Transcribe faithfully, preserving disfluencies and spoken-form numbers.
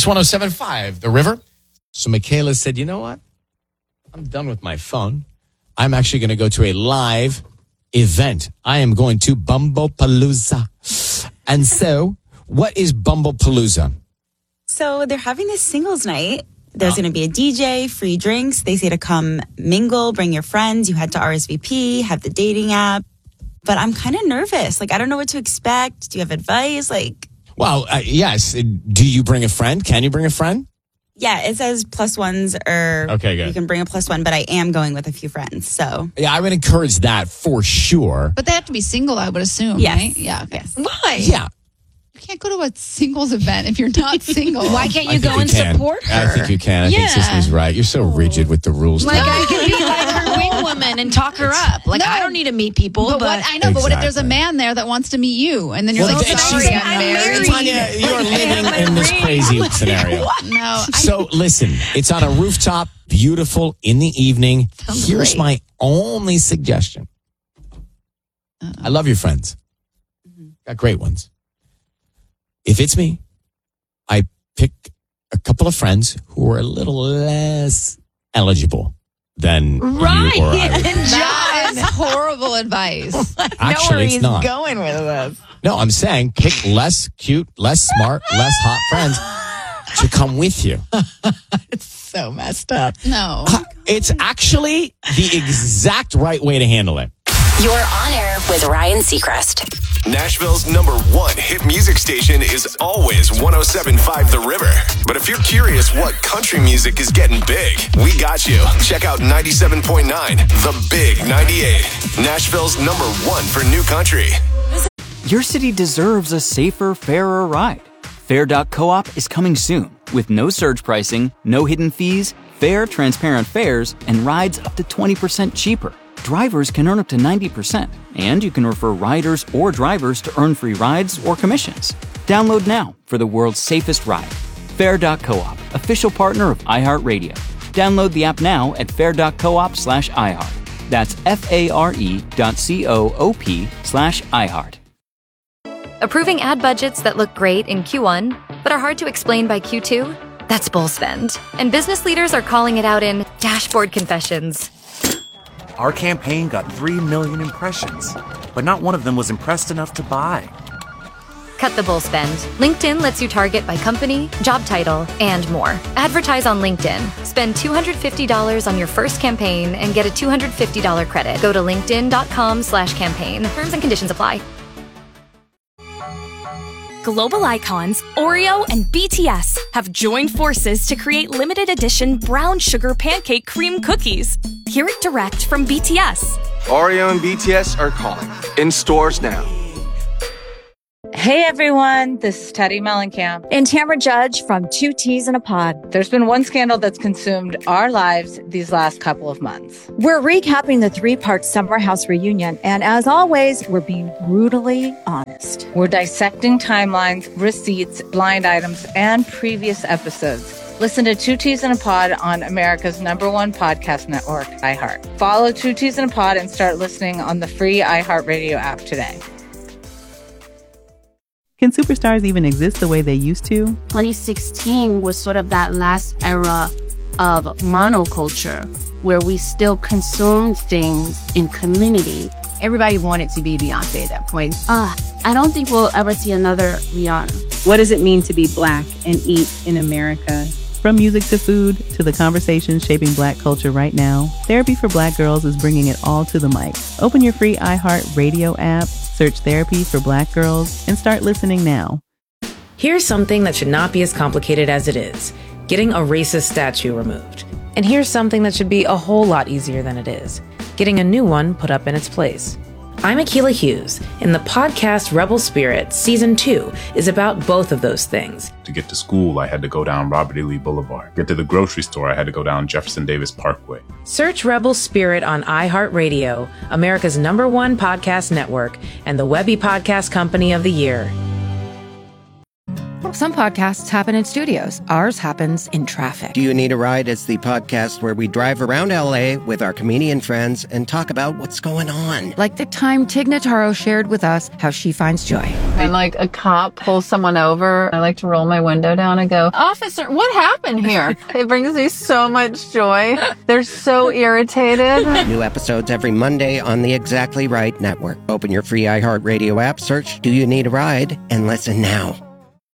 It's one oh seven point five, The River. So Michaela said, you know what? I'm done with my phone. I'm actually going to go to a live event. I am going to Bumblepalooza. And so, what is Bumblepalooza? So they're having this singles night. There's oh. going to be a D J, free drinks. They say to come mingle, bring your friends. You had to R S V P, have the dating app. But I'm kind of nervous. Like, I don't know what to expect. Do you have advice? Like, well, uh, yes. Do you bring a friend? Can you bring a friend? Yeah, it says plus ones or okay, good. You can bring a plus one, but I am going with a few friends. So yeah, I would encourage that for sure. But they have to be single, I would assume, yes. right? Yeah. Okay. Yes. Why? Yeah. You can't go to a singles event if you're not single. Why can't you go you and can. support her? I think you can. I yeah. think Sisney's right. You're so rigid with the rules. Like I could be like her wing woman and talk her up. Like no, I don't need to meet people. But, but what, I know, exactly. But what if there's a man there that wants to meet you, and then you're well, like, sorry, I'm, I'm married. Tanya, you are living in this crazy scenario. No. So listen, it's on a rooftop, beautiful in the evening. Sounds Here's great. my only suggestion. Uh-oh. I love your friends. Mm-hmm. Got great ones. If it's me, I pick a couple of friends who are a little less eligible than right. you or I would. That is horrible advice. Actually, it's not. Going with this. No, I'm saying pick less cute, less smart, less hot friends to come with you. It's so messed up. No. It's actually the exact right way to handle it. You're on air with Ryan Seacrest. Nashville's number one hit music station is always one oh seven point five The River. But if you're curious what country music is getting big, we got you. Check out ninety-seven point nine The Big ninety-eight. Nashville's number one for new country. Your city deserves a safer, fairer ride. Fair dot coop is coming soon with no surge pricing, no hidden fees, fair, transparent fares, and rides up to twenty percent cheaper. Drivers can earn up to ninety percent, and you can refer riders or drivers to earn free rides or commissions. Download now for the world's safest ride. Fair dot coop, official partner of iHeartRadio. Download the app now at fair dot coop slash iHeart. That's F-A-R-E dot C-O-O-P slash iHeart. Approving ad budgets that look great in Q one, but are hard to explain by Q two? That's bull spend. And business leaders are calling it out in dashboard confessions. Our campaign got three million impressions, but not one of them was impressed enough to buy. Cut the bull spend. LinkedIn lets you target by company, job title, and more. Advertise on LinkedIn. Spend two hundred fifty dollars on your first campaign and get a two hundred fifty dollars credit. Go to linkedin.com slash campaign. Terms and conditions apply. Global icons Oreo and B T S have joined forces to create limited edition brown sugar pancake cream cookies. Hear it direct from B T S. Oreo and B T S are calling. In stores now. Hey everyone, this is Teddy Mellencamp and Tamara Judge from Two Teas in a Pod. There's been one scandal that's consumed our lives these last couple of months. We're recapping the three-part Summer House reunion, and as always, we're being brutally honest. We're dissecting timelines, receipts, blind items, and previous episodes. Listen to Two Teas in a Pod on America's number one podcast network, iHeart. Follow Two Teas in a Pod and start listening on the free iHeartRadio app today. Can superstars even exist the way they used to? twenty sixteen was sort of that last era of monoculture where we still consumed things in community. Everybody wanted to be Beyonce at that point. Uh, I don't think we'll ever see another Rihanna. What does it mean to be Black and eat in America? From music to food to the conversations shaping Black culture right now, Therapy for Black Girls is bringing it all to the mic. Open your free iHeartRadio app, search Therapy for Black Girls, and start listening now. Here's something that should not be as complicated as it is: getting a racist statue removed. And here's something that should be a whole lot easier than it is: getting a new one put up in its place. I'm Akilah Hughes, and the podcast Rebel Spirit Season two is about both of those things. To get to school, I had to go down Robert E. Lee Boulevard. Get to the grocery store, I had to go down Jefferson Davis Parkway. Search Rebel Spirit on iHeartRadio, America's number one podcast network, and the Webby Podcast Company of the Year. Some podcasts happen in studios. Ours happens in traffic. Do You Need a Ride is the podcast where we drive around L A with our comedian friends and talk about what's going on. Like the time Tig Notaro shared with us how she finds joy. When like a cop pulls someone over, I like to roll my window down and go, "Officer, what happened here?" It brings me so much joy. They're so irritated. New episodes every Monday on the Exactly Right Network. Open your free iHeartRadio app, search Do You Need a Ride, and listen now.